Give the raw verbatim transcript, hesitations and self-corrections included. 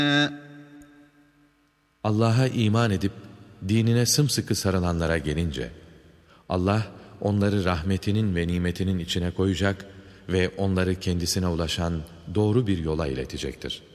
Allah'a iman edip dinine sımsıkı sarılanlara gelince, Allah onları rahmetinin ve nimetinin içine koyacak ve onları kendisine ulaşan doğru bir yola iletecektir.